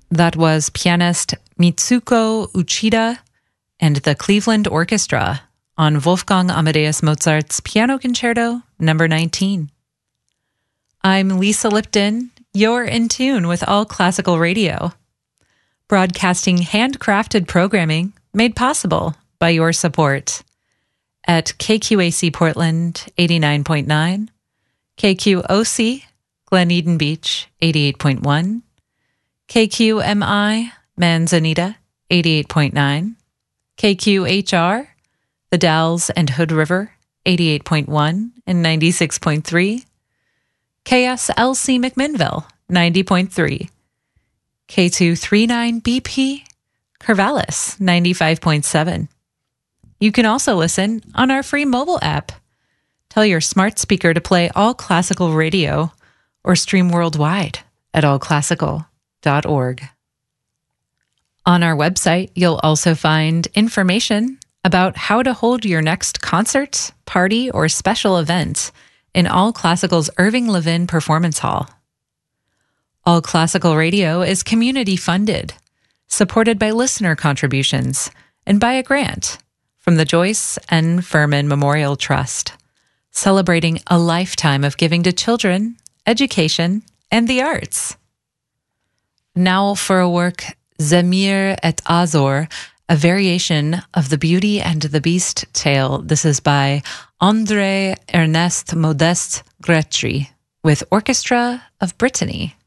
That was pianist Mitsuko Uchida and the Cleveland Orchestra on Wolfgang Amadeus Mozart's Piano Concerto No. 19. I'm Lisa Lipton. You're in tune with All Classical Radio, broadcasting handcrafted programming made possible by your support at KQAC Portland 89.9, KQOC Glen Eden Beach 88.1, KQMI Manzanita 88.9, KQHR The Dalles and Hood River 88.1 and 96.3, KSLC McMinnville 90.3, K239BP Corvallis 95.7. You can also listen on our free mobile app. Tell your smart speaker to play All Classical Radio or stream worldwide at allclassical.org. On our website, you'll also find information about how to hold your next concert, party, or special event in All Classical's Irving Levin Performance Hall. All Classical Radio is community funded, supported by listener contributions, and by a grant from the Joyce N. Furman Memorial Trust, celebrating a lifetime of giving to children, education, and the arts. Now for a work, Zemir et Azor, a variation of the Beauty and the Beast tale. This is by André Ernest Modeste Gretry with Orchestra of Brittany.